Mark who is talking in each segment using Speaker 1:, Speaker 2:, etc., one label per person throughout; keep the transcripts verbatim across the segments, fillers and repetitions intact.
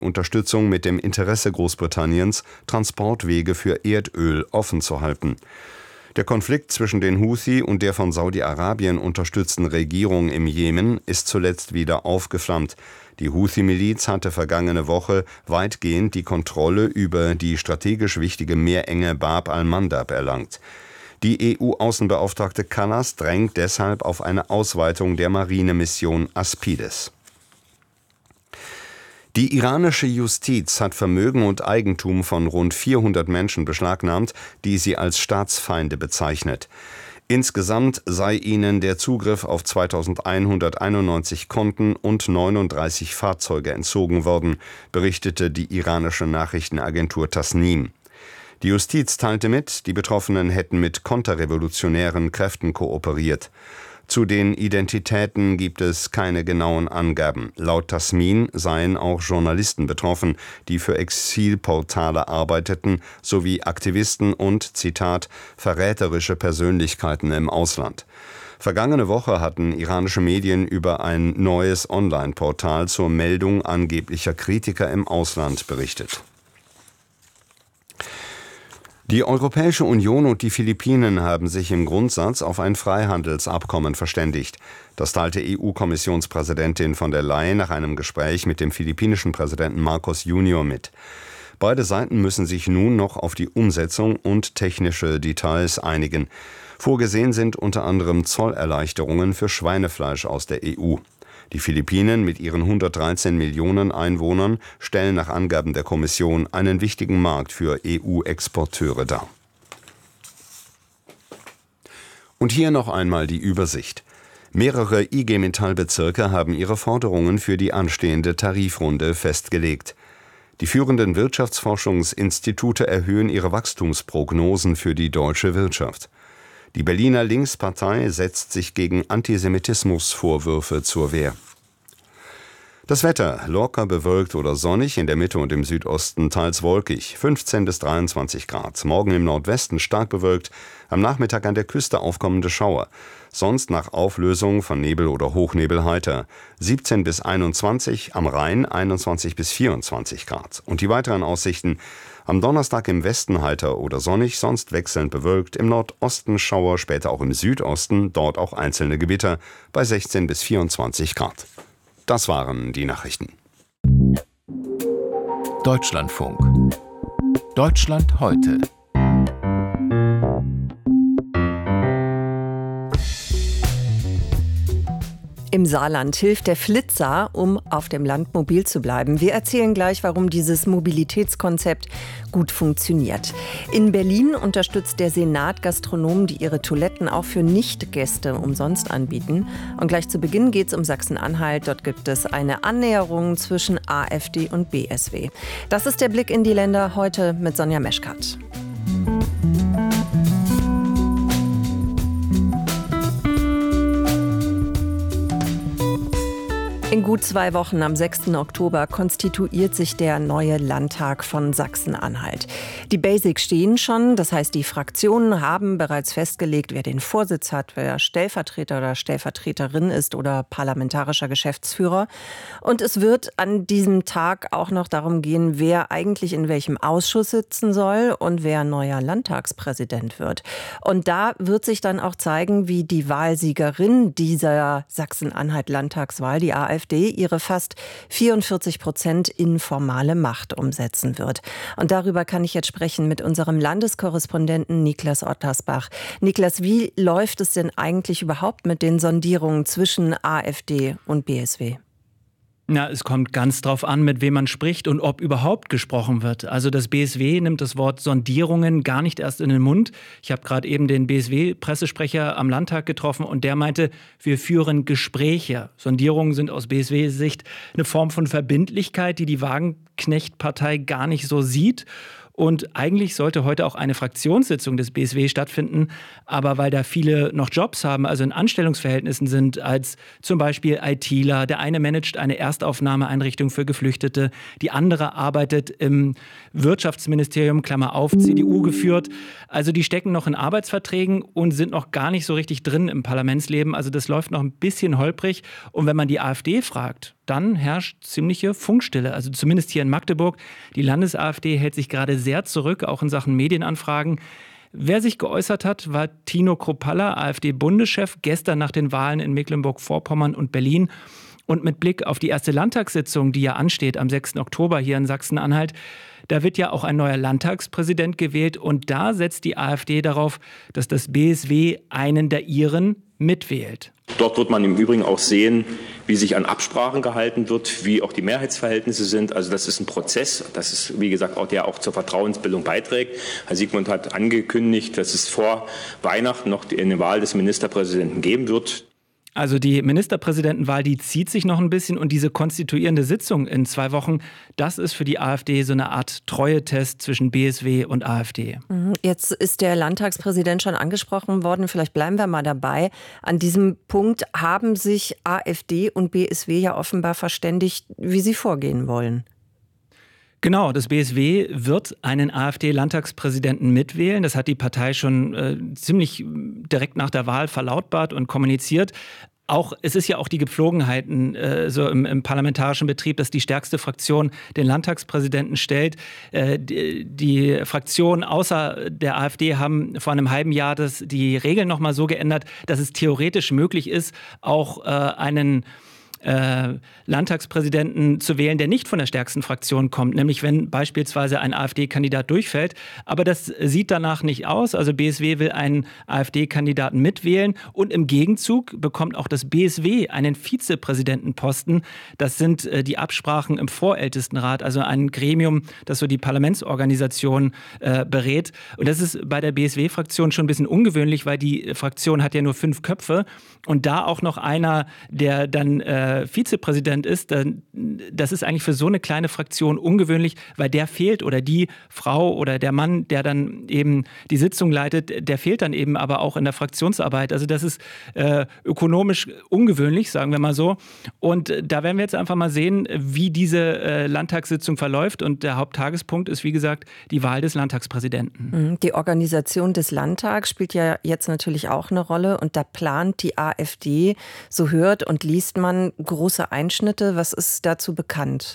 Speaker 1: Unterstützung mit dem Interesse Großbritanniens, Transportwege für Erdöl offen zu halten. Der Konflikt zwischen den Houthi und der von Saudi-Arabien unterstützten Regierung im Jemen ist zuletzt wieder aufgeflammt. Die Houthi-Miliz hatte vergangene Woche weitgehend die Kontrolle über die strategisch wichtige Meerenge Bab al-Mandab erlangt. Die E U-Außenbeauftragte Kallas drängt deshalb auf eine Ausweitung der Marinemission Aspides. Die iranische Justiz hat Vermögen und Eigentum von rund vierhundert Menschen beschlagnahmt, die sie als Staatsfeinde bezeichnet. Insgesamt sei ihnen der Zugriff auf zweitausendeinhunderteinundneunzig Konten und neununddreißig Fahrzeuge entzogen worden, berichtete die iranische Nachrichtenagentur Tasnim. Die Justiz teilte mit, die Betroffenen hätten mit konterrevolutionären Kräften kooperiert. Zu den Identitäten gibt es keine genauen Angaben. Laut Tasmin seien auch Journalisten betroffen, die für Exilportale arbeiteten, sowie Aktivisten und, Zitat, verräterische Persönlichkeiten im Ausland. Vergangene Woche hatten iranische Medien über ein neues Online-Portal zur Meldung angeblicher Kritiker im Ausland berichtet. Die Europäische Union und die Philippinen haben sich im Grundsatz auf ein Freihandelsabkommen verständigt. Das teilte E U-Kommissionspräsidentin von der Leyen nach einem Gespräch mit dem philippinischen Präsidenten Marcos Junior mit. Beide Seiten müssen sich nun noch auf die Umsetzung und technische Details einigen. Vorgesehen sind unter anderem Zollerleichterungen für Schweinefleisch aus der E U. Die Philippinen mit ihren hundertdreizehn Millionen Einwohnern stellen nach Angaben der Kommission einen wichtigen Markt für E U-Exporteure dar. Und hier noch einmal die Übersicht. Mehrere I G Metall-Bezirke haben ihre Forderungen für die anstehende Tarifrunde festgelegt. Die führenden Wirtschaftsforschungsinstitute erhöhen ihre Wachstumsprognosen für die deutsche Wirtschaft. Die Berliner Linkspartei setzt sich gegen Antisemitismusvorwürfe zur Wehr. Das Wetter: locker bewölkt oder sonnig, in der Mitte und im Südosten teils wolkig, fünfzehn bis dreiundzwanzig Grad. Morgen im Nordwesten stark bewölkt, am Nachmittag an der Küste aufkommende Schauer. Sonst nach Auflösung von Nebel oder Hochnebel heiter. siebzehn bis einundzwanzig, am Rhein einundzwanzig bis vierundzwanzig Grad. Und die weiteren Aussichten: am Donnerstag im Westen heiter oder sonnig, sonst wechselnd bewölkt, im Nordosten Schauer, später auch im Südosten, dort auch einzelne Gewitter, bei sechzehn bis vierundzwanzig Grad. Das waren die Nachrichten.
Speaker 2: Deutschlandfunk. Deutschland heute.
Speaker 3: Im Saarland hilft der Flitzer, um auf dem Land mobil zu bleiben. Wir erzählen gleich, warum dieses Mobilitätskonzept gut funktioniert. In Berlin unterstützt der Senat Gastronomen, die ihre Toiletten auch für Nicht-Gäste umsonst anbieten. Und gleich zu Beginn geht es um Sachsen-Anhalt. Dort gibt es eine Annäherung zwischen AfD und B S W. Das ist der Blick in die Länder heute mit Sonja Meschkat. In gut zwei Wochen, am sechsten Oktober, konstituiert sich der neue Landtag von Sachsen-Anhalt. Die Basics stehen schon, das heißt, die Fraktionen haben bereits festgelegt, wer den Vorsitz hat, wer Stellvertreter oder Stellvertreterin ist oder parlamentarischer Geschäftsführer. Und es wird an diesem Tag auch noch darum gehen, wer eigentlich in welchem Ausschuss sitzen soll und wer neuer Landtagspräsident wird. Und da wird sich dann auch zeigen, wie die Wahlsiegerin dieser Sachsen-Anhalt-Landtagswahl, die AfD, ihre fast vierundvierzig Prozent informale Macht umsetzen wird. Und darüber kann ich jetzt sprechen mit unserem Landeskorrespondenten Niklas Ottersbach. Niklas, wie läuft es denn eigentlich überhaupt mit den Sondierungen zwischen AfD und B S W?
Speaker 4: Na, es kommt ganz drauf an, mit wem man spricht und ob überhaupt gesprochen wird. Also das B S W nimmt das Wort Sondierungen gar nicht erst in den Mund. Ich habe gerade eben den B S W-Pressesprecher am Landtag getroffen und der meinte, wir führen Gespräche. Sondierungen sind aus B S W-Sicht eine Form von Verbindlichkeit, die die Wagenknecht-Partei gar nicht so sieht. Und eigentlich sollte heute auch eine Fraktionssitzung des B S W stattfinden. Aber weil da viele noch Jobs haben, also in Anstellungsverhältnissen sind, als zum Beispiel ITler, der eine managt eine Erstaufnahmeeinrichtung für Geflüchtete, die andere arbeitet im Wirtschaftsministerium, Klammer auf, C D U geführt. Also die stecken noch in Arbeitsverträgen und sind noch gar nicht so richtig drin im Parlamentsleben. Also das läuft noch ein bisschen holprig. Und wenn man die AfD fragt, dann herrscht ziemliche Funkstille. Also zumindest hier in Magdeburg. Die Landes-AfD hält sich gerade sehr zurück, auch in Sachen Medienanfragen. Wer sich geäußert hat, war Tino Kruppalla, AfD-Bundeschef, gestern nach den Wahlen in Mecklenburg-Vorpommern und Berlin. Und mit Blick auf die erste Landtagssitzung, die ja ansteht am sechsten Oktober hier in Sachsen-Anhalt, da wird ja auch ein neuer Landtagspräsident gewählt. Und da setzt die AfD darauf, dass das B S W einen der ihren mitwählt.
Speaker 5: Dort wird man im Übrigen auch sehen, wie sich an Absprachen gehalten wird, wie auch die Mehrheitsverhältnisse sind. Also das ist ein Prozess, das ist, wie gesagt, auch der auch zur Vertrauensbildung beiträgt. Herr Siegmund hat angekündigt, dass es vor Weihnachten noch eine Wahl des Ministerpräsidenten geben wird.
Speaker 4: Also die Ministerpräsidentenwahl, die zieht sich noch ein bisschen und diese konstituierende Sitzung in zwei Wochen, das ist für die AfD so eine Art Treue-Test zwischen B S W und AfD.
Speaker 3: Jetzt ist der Landtagspräsident schon angesprochen worden, vielleicht bleiben wir mal dabei. An diesem Punkt haben sich AfD und B S W ja offenbar verständigt, wie sie vorgehen wollen.
Speaker 4: Genau, das B S W wird einen AfD-Landtagspräsidenten mitwählen. Das hat die Partei schon äh, ziemlich direkt nach der Wahl verlautbart und kommuniziert. Auch, es ist ja auch die Gepflogenheiten äh, so im, im parlamentarischen Betrieb, dass die stärkste Fraktion den Landtagspräsidenten stellt. Äh, die, die Fraktionen außer der AfD haben vor einem halben Jahr das, die Regeln noch mal so geändert, dass es theoretisch möglich ist, auch äh, einen Äh, Landtagspräsidenten zu wählen, der nicht von der stärksten Fraktion kommt, nämlich wenn beispielsweise ein AfD-Kandidat durchfällt. Aber das sieht danach nicht aus. Also B S W will einen AfD-Kandidaten mitwählen und im Gegenzug bekommt auch das B S W einen Vizepräsidentenposten. Das sind äh, die Absprachen im Vorältestenrat, also ein Gremium, das so die Parlamentsorganisation äh, berät. Und das ist bei der B S W-Fraktion schon ein bisschen ungewöhnlich, weil die Fraktion hat ja nur fünf Köpfe und da auch noch einer, der dann äh, Vizepräsident ist, dann, das ist eigentlich für so eine kleine Fraktion ungewöhnlich, weil der fehlt oder die Frau oder der Mann, der dann eben die Sitzung leitet, der fehlt dann eben aber auch in der Fraktionsarbeit. Also das ist äh, ökonomisch ungewöhnlich, sagen wir mal so. Und äh, da werden wir jetzt einfach mal sehen, wie diese äh, Landtagssitzung verläuft. Und der Haupttagespunkt ist, wie gesagt, die Wahl des Landtagspräsidenten.
Speaker 3: Die Organisation des Landtags spielt ja jetzt natürlich auch eine Rolle. Und da plant die AfD, so hört und liest man, große Einschnitte. Was ist dazu bekannt?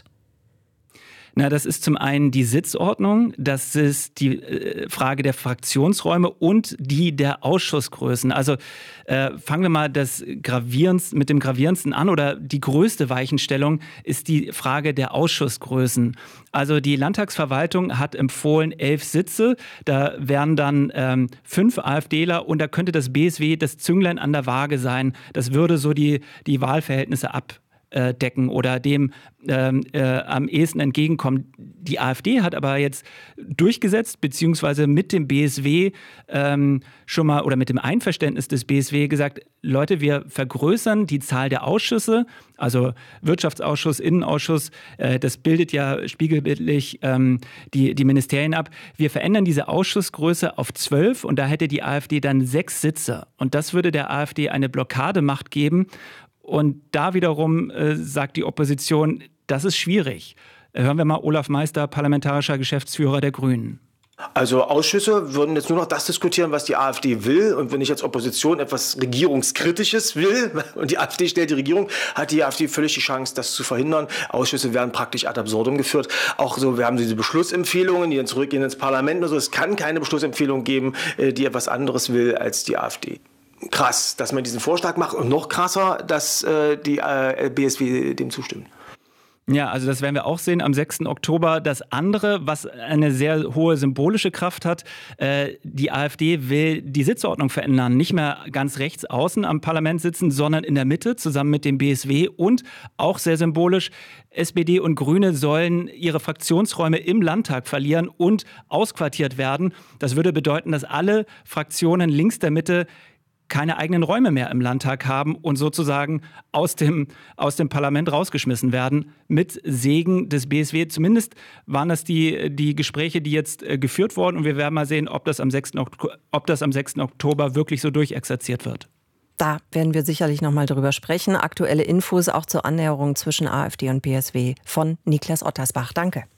Speaker 4: Na, das ist zum einen die Sitzordnung, das ist die äh, Frage der Fraktionsräume und die der Ausschussgrößen. Also äh, fangen wir mal das Gravierendst, mit dem Gravierendsten an oder die größte Weichenstellung ist die Frage der Ausschussgrößen. Also die Landtagsverwaltung hat empfohlen elf Sitze, da wären dann ähm, fünf AfDler und da könnte das B S W das Zünglein an der Waage sein. Das würde so die, die Wahlverhältnisse ab decken oder dem ähm, äh, am ehesten entgegenkommen. Die AfD hat aber jetzt durchgesetzt, beziehungsweise mit dem B S W ähm, schon mal oder mit dem Einverständnis des B S W gesagt, Leute, wir vergrößern die Zahl der Ausschüsse, also Wirtschaftsausschuss, Innenausschuss, äh, das bildet ja spiegelbildlich ähm, die, die Ministerien ab. Wir verändern diese Ausschussgröße auf zwölf und da hätte die AfD dann sechs Sitze und das würde der AfD eine Blockademacht geben. Und da wiederum äh, sagt die Opposition, das ist schwierig. Hören wir mal Olaf Meister, parlamentarischer Geschäftsführer der Grünen.
Speaker 6: Also Ausschüsse würden jetzt nur noch das diskutieren, was die AfD will. Und wenn ich als Opposition etwas Regierungskritisches will und die AfD stellt die Regierung, hat die AfD völlig die Chance, das zu verhindern. Ausschüsse werden praktisch ad absurdum geführt. Auch so, wir haben diese Beschlussempfehlungen, die dann zurückgehen ins Parlament. Also es kann keine Beschlussempfehlung geben, die etwas anderes will als die AfD. Krass, dass man diesen Vorschlag macht und noch krasser, dass äh, die äh, B S W dem zustimmen.
Speaker 4: Ja, also das werden wir auch sehen am sechsten Oktober. Das andere, was eine sehr hohe symbolische Kraft hat, äh, die AfD will die Sitzordnung verändern. Nicht mehr ganz rechts außen am Parlament sitzen, sondern in der Mitte zusammen mit dem B S W und auch sehr symbolisch, S P D und Grüne sollen ihre Fraktionsräume im Landtag verlieren und ausquartiert werden. Das würde bedeuten, dass alle Fraktionen links der Mitte keine eigenen Räume mehr im Landtag haben und sozusagen aus dem, aus dem Parlament rausgeschmissen werden mit Segen des B S W. Zumindest waren das die, die Gespräche, die jetzt äh, geführt wurden und wir werden mal sehen, ob das am sechsten ob das am sechsten Oktober wirklich so durchexerziert wird.
Speaker 3: Da werden wir sicherlich noch mal drüber sprechen. Aktuelle Infos auch zur Annäherung zwischen AfD und B S W von Niklas Ottersbach. Danke.